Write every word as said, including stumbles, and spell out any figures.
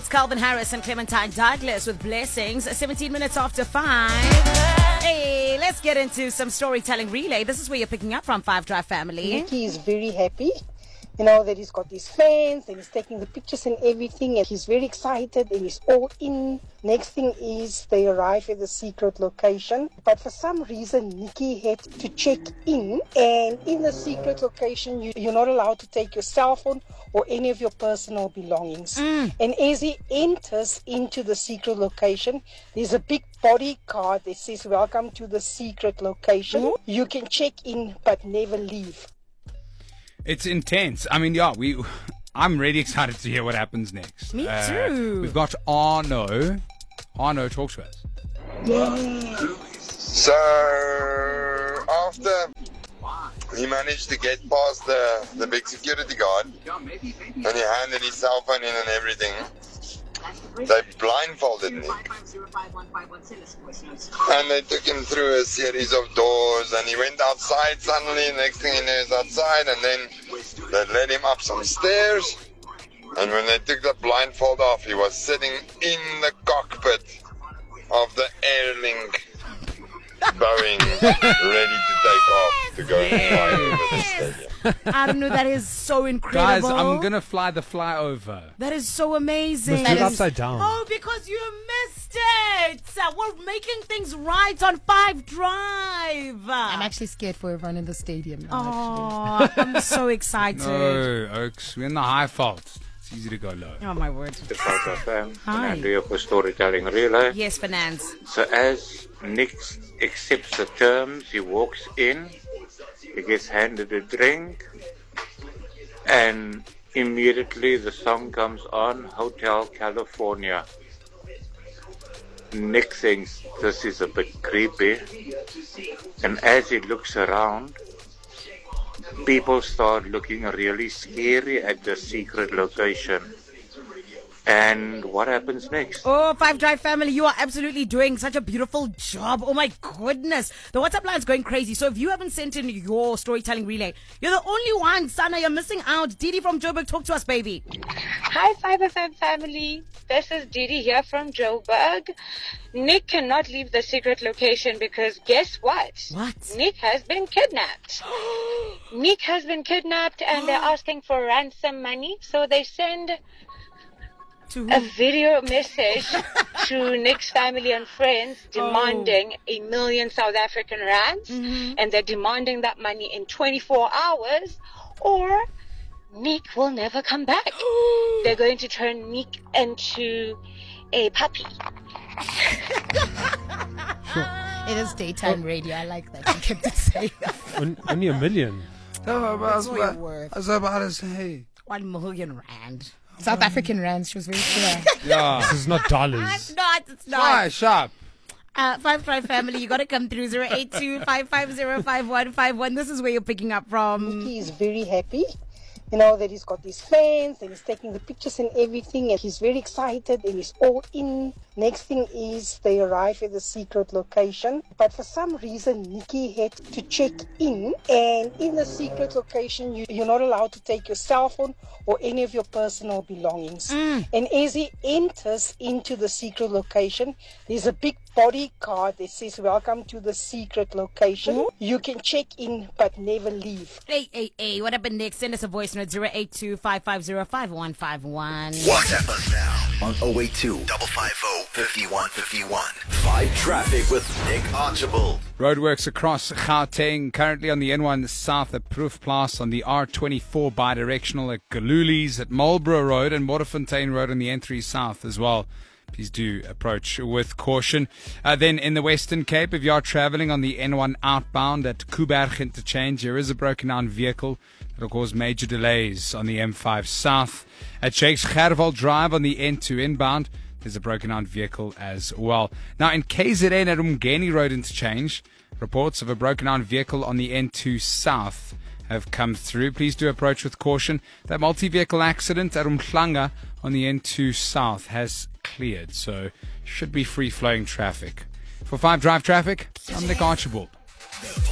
It's Calvin Harris and Clementine Douglas with Blessings. seventeen minutes after five. Hey, let's get into some storytelling relay. This is where you're picking up from Five Drive family. Nicky is very happy, you know, that he's got his fans and he's taking the pictures and everything, and he's very excited and he's all in. Next thing is they arrive at the secret location, but for some reason Nicky had to check in, and in the secret location you, you're not allowed to take your cell phone or any of your personal belongings. Mm. And as he enters into the secret location, there's a big bodyguard that says, "Welcome to the secret location. Mm. You can check in but never leave." It's intense. I mean, yeah, we. I'm really excited to hear what happens next. Me uh, too. We've got Arno. Arno, talk to us. So, after he managed to get past the, the big security guard, and he handed his cell phone in and everything, they blindfolded him. And they took him through a series of doors, and he went outside suddenly. Next thing he knew, he was outside, and then they led him up some stairs. And when they took the blindfold off, he was sitting in the cockpit of the Airlink Boeing, ready to take off to go and fly over the stadium. I don't know, that is so incredible. Guys, I'm going to fly the flyover. That is so amazing. Let's do it upside down. Oh, because you missed it. We're making things right on Five Drive. I'm actually scared for everyone in the stadium now. Oh, I'm so excited. No, Oaks, we're in the high fault. It's easy to go low. Oh, my word. The Five Drive fam. Hi. Andrea for storytelling relay. Yes, Fernand. So as Nick accepts the terms, he walks in, he gets handed a drink, and immediately the song comes on, Hotel California. Nick thinks this is a bit creepy, and as he looks around, people start looking really scary at the secret location. And what happens next? Oh, Five Drive family, you are absolutely doing such a beautiful job. Oh my goodness. The WhatsApp line is going crazy. So if you haven't sent in your storytelling relay, you're the only one. Sana, you're missing out. Didi from Joburg, talk to us, baby. Hi, Five F M family. This is Didi here from Joburg. Nick cannot leave the secret location because guess what? What? Nick has been kidnapped. Nick has been kidnapped and they're asking for ransom money. So they send a video message to Nick's family and friends demanding oh. a million South African rands, mm-hmm. and they're demanding that money in twenty-four hours or Nick will never come back. They're going to turn Nick into a puppy. Sure. It is daytime radio. I like that. You kept it safe. Only a million. Oh, that's all you're worth. I was about to say. One million rand. South African rands, she was very clear. Yeah. This is not dollars. It's not, it's not. Why, sharp? Uh, Five Drive family, you got to come through zero eight two, five five zero, five one five one. This is where you're picking up from. Nicky is very happy, you know, that he's got his fans and he's taking the pictures and everything, and he's very excited and he's all in. Next thing is they arrive at the secret location, but for some reason Nicky had to check in, and in the secret location you, you're not allowed to take your cell phone or any of your personal belongings. Mm. And as he enters into the secret location, there's a big bodyguard that says, "Welcome to the secret location. Mm-hmm. You can check in but never leave." Hey, hey, hey, what happened next? Send us a voice note zero eight two, five five zero, five one five one. WhatsApp us now on oh eight two, five five zero, five one five one. Five Traffic with Nick Archibald. Roadworks across Gauteng, currently on the N one south at Proefplaas, on the R twenty-four bi-directional at Galuli's, at Marlborough Road and Waterfontein Road on the N three south as well. Please do approach with caution. Uh, then in the Western Cape, if you are traveling on the N one outbound at Kuberg interchange, there is a broken down vehicle that will cause major delays on the M five south. At Shakes Gerwald Drive on the N two inbound, there's a broken down vehicle as well. Now in K Z N at Umgeni Road interchange, reports of a broken down vehicle on the N two south have come through. Please do approach with caution. That multi-vehicle accident at Umhlanga on the N two south has cleared, so should be free-flowing traffic. For Five Drive Traffic, I'm Nick Archibald.